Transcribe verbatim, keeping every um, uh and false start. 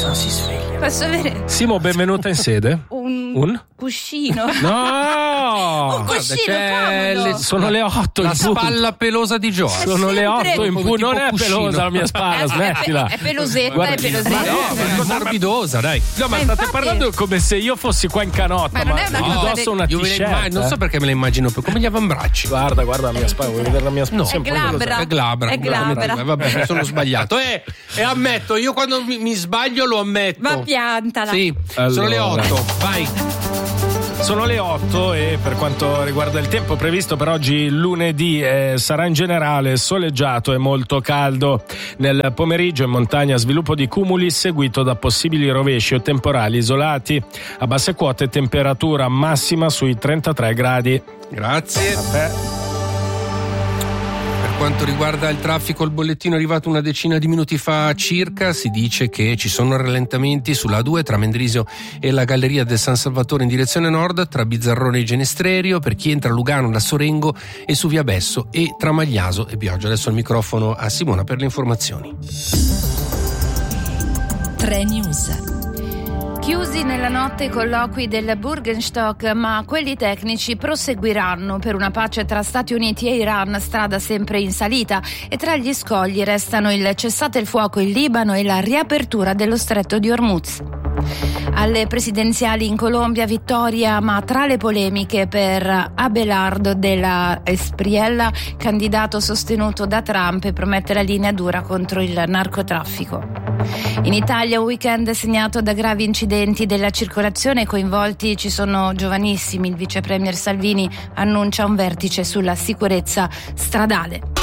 non si sveglia. Posso avere? Simo, benvenuta in sede. Un, Un? cuscino. No! Un cuscino, c'è comodo. le- Sono le otto La in punto. spalla pelosa di Gio. Sono le sempre- otto in Come punto. tipo Non è cuscino. pelosa la mia spalla, smettila. È pelosetta, Guarda- è pelosetta. Ma no, ma è morbidosa, dai. No, ma Ma state infatti- parlando come se io fossi qua in canotta. Ma non è una ho cosa addosso de- una Io me la t-shirt. immagino- non so eh. perché me la immagino più, come gli avambracci. Guarda, guarda la mia spalla, vuoi vedere la mia spalla? No, È glabra. È glabra. È glabra. Eh, Vabbè, mi sono sbagliato. Eh, e ammetto, io quando mi, mi sbaglio lo ammetto. Ma piantala. Sì, sono le Allora. otto. Vai. Sono le otto e per quanto riguarda il tempo previsto per oggi lunedì eh, sarà in generale soleggiato e molto caldo. Nel pomeriggio in montagna sviluppo di cumuli seguito da possibili rovesci o temporali isolati. A basse quote temperatura massima sui trentatré gradi. Grazie. Eh. Per quanto riguarda il traffico, il bollettino è arrivato una decina di minuti fa circa. Si dice che ci sono rallentamenti sulla A due tra Mendrisio e la Galleria del San Salvatore in direzione nord, tra Bizzarrone e Genestrerio, per chi entra a Lugano da Sorengo e su Via Besso, e tra Magliaso e Pioggia. Adesso il microfono a Simona per le informazioni. tre News. Chiusi nella notte i colloqui del Bürgenstock, ma quelli tecnici proseguiranno per una pace tra Stati Uniti e Iran, strada sempre in salita, e tra gli scogli restano il cessate il fuoco in Libano e la riapertura dello stretto di Hormuz. Alle presidenziali in Colombia vittoria, ma tra le polemiche per Abelardo della Espriella, candidato sostenuto da Trump, e promette la linea dura contro il narcotraffico. In Italia un weekend segnato da gravi incidenti della circolazione, coinvolti ci sono giovanissimi. Il vice premier Salvini annuncia un vertice sulla sicurezza stradale.